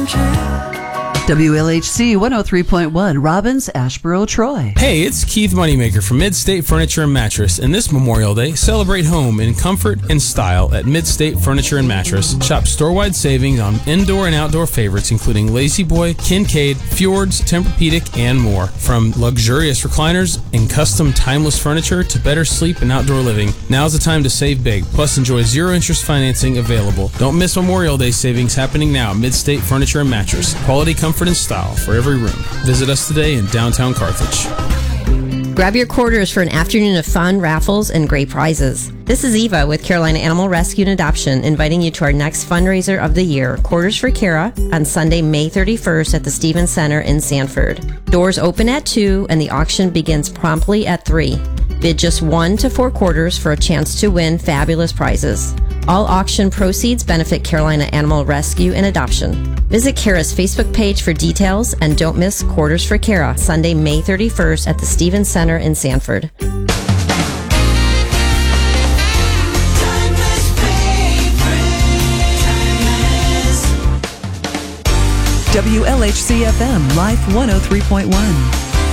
WLHC 103.1, Robbins, Asheboro, Troy. Hey, it's Keith Moneymaker from Mid-State Furniture and Mattress, and this Memorial Day, celebrate home in comfort and style at Mid-State Furniture and Mattress. Shop store-wide savings on indoor and outdoor favorites, including Lazy Boy, Kincaid, Fjords, Tempur-Pedic, and more. From luxurious recliners and custom timeless furniture to better sleep and outdoor living, now's the time to save big. Plus, enjoy zero-interest financing available. Don't miss Memorial Day savings happening now at Mid-State Furniture and Mattress. Quality, comfort, and style for every room. Visit us today in downtown Carthage. Grab your quarters for an afternoon of fun, raffles, and great prizes. This is Eva with Carolina Animal Rescue and Adoption, inviting you to our next fundraiser of the year, Quarters for Kara, on Sunday, May 31st at the Stevens Center in Sanford. Doors open at 2 and the auction begins promptly at 3. Bid just 1 to 4 quarters for a chance to win fabulous prizes. All auction proceeds benefit Carolina Animal Rescue and Adoption. Visit Kara's Facebook page for details and don't miss Quarters for Kara, Sunday, May 31st at the Stevens Center in Sanford. WLHC FM, Life 103.1.